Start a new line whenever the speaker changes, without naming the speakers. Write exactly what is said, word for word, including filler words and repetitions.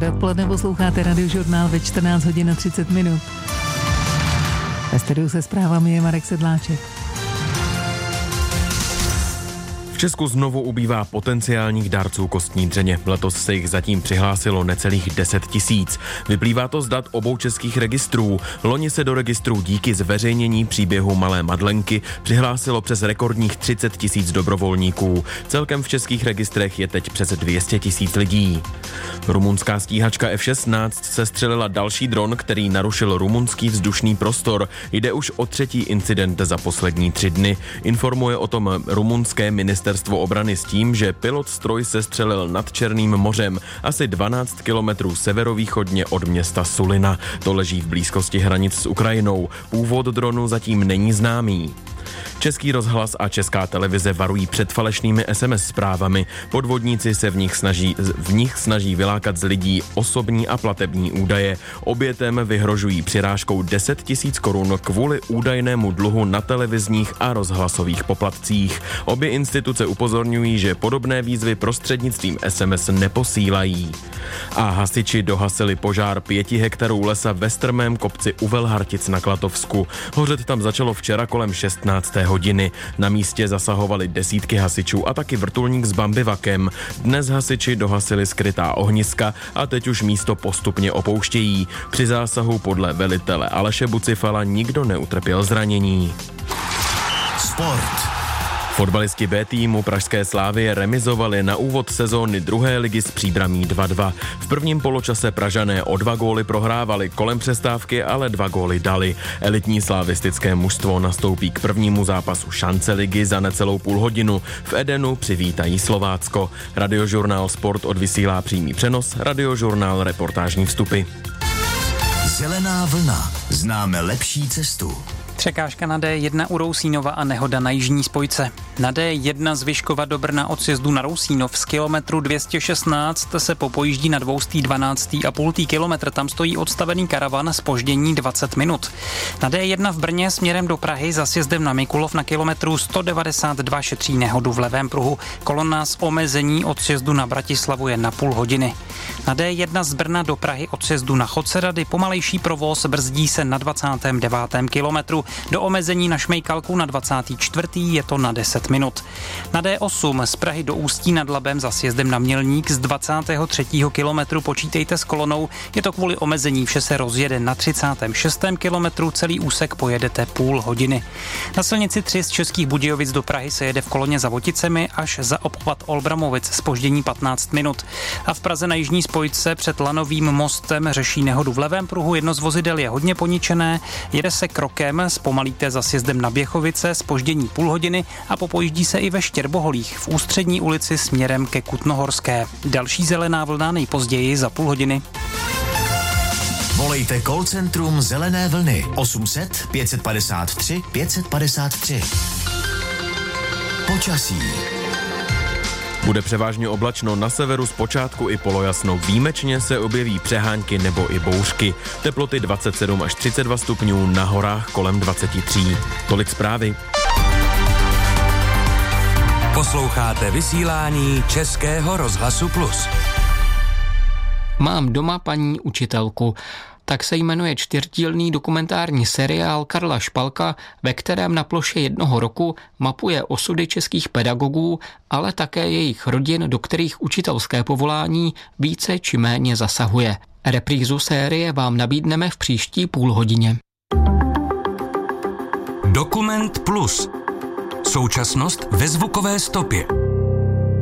Dobré odpoledne, posloucháte Radiožurnál ve čtrnáct hodin a třicet minut. Ve studiu se zprávami je Marek Sedláček.
V Česku znovu ubývá potenciálních dárců kostní dřeně. Letos se jich zatím přihlásilo necelých deset tisíc. Vyplývá to z dat obou českých registrů. Loni se do registru díky zveřejnění příběhu malé Madlenky přihlásilo přes rekordních třicet tisíc dobrovolníků. Celkem v českých registrech je teď přes dvě stě tisíc lidí. Rumunská stíhačka F šestnáct sestřelila další dron, který narušil rumunský vzdušný prostor. Jde už o třetí incident za poslední tři dny. Informuje o tom rumunské ministerstvo obrany s tím, že pilot stroj sestřelil nad Černým mořem asi dvanáct kilometrů severovýchodně od města Sulina. To leží v blízkosti hranic s Ukrajinou. Původ dronu zatím není známý. Český rozhlas a Česká televize varují před falešnými es em es zprávami. Podvodníci se v nich snaží, v nich snaží vylákat z lidí osobní a platební údaje. Obětem vyhrožují přirážkou deset tisíc korun kvůli údajnému dluhu na televizních a rozhlasových poplatcích. Obě instituce upozorňují, že podobné výzvy prostřednictvím es em es neposílají. A hasiči dohasili požár pěti hektarů lesa ve strmém kopci u Velhartic na Klatovsku. Hořet tam začalo včera kolem šestnácté hodiny. Na místě zasahovali desítky hasičů a taky vrtulník s bambivakem. Dnes hasiči dohasili skrytá ohniska a teď už místo postupně opouštějí. Při zásahu podle velitele Aleše Bucifala nikdo neutrpěl zranění.
Sport.
Fotbalisti B týmu pražské Slavie remizovali na úvod sezóny druhé ligy s Příbramí dva dva. V prvním poločase Pražané o dva góly prohrávali, kolem přestávky ale dva góly dali. Elitní slavistické mužstvo nastoupí k prvnímu zápasu šance ligy za necelou půl hodinu. V Edenu přivítají Slovácko. Radiožurnál Sport odvysílá přímý přenos, Radiožurnál reportážní vstupy.
Zelená vlna. Známe lepší cestu.
Překážka na dé jedna u Rousínova a nehoda na jižní spojce. Na dé jedna z Vyškova do Brna od sjezdu na Rousínov z kilometru dvě stě šestnáct se popojíždí na dvoustý dvanáctý a půl kilometr. Tam stojí odstavený karavan, zpoždění dvacet minut. Na dé jedna v Brně směrem do Prahy za sjezdem na Mikulov na kilometru sto devadesát dva šetří nehodu v levém pruhu. Kolona z omezení od sjezdu na Bratislavu je na půl hodiny. Na dé jedna z Brna do Prahy od sjezdu na Chodcerady pomalejší provoz, brzdí se na dvacátém devátém kilometru. Do omezení na Šmejkalku na dvacátý čtvrtý je to na deset minut. Na dé osm z Prahy do Ústí nad Labem za sjezdem na Mělník z dvacátého třetího kilometru počítejte s kolonou, je to kvůli omezení, vše se rozjede na třicátém šestém kilometru, celý úsek pojedete půl hodiny. Na silnici tři z Českých Budějovic do Prahy se jede v koloně za Voticemi až za obchvat Olbramovic, zpoždění patnáct minut. A v Praze na jižní spojce před Lanovým mostem řeší nehodu v levém pruhu, jedno z vozidel je hodně poničené, jede se krokem, zpomalíte za sjezdem na Běchovice, zpoždění půl hodiny a popojíždí se i ve Štěrboholích v Ústřední ulici směrem ke Kutnohorské. Další zelená vlna nejpozději za půl hodiny.
Volejte call centrum Zelené vlny osm set pět padesát tři pět padesát tři. Počasí.
Bude převážně oblačno, na severu zpočátku i polojasno. Výjimečně se objeví přehánky nebo i bouřky. Teploty dvacet sedm až třicet dva stupňů, na horách kolem dvacet tři. Tolik zprávy.
Posloucháte vysílání Českého rozhlasu Plus.
Mám doma paní učitelku. Tak se jmenuje čtyřdílný dokumentární seriál Karla Špalka, ve kterém na ploše jednoho roku mapuje osudy českých pedagogů, ale také jejich rodin, do kterých učitelské povolání více či méně zasahuje. Reprízu série vám nabídneme v příští půl hodině.
Dokument Plus. Současnost ve zvukové stopě.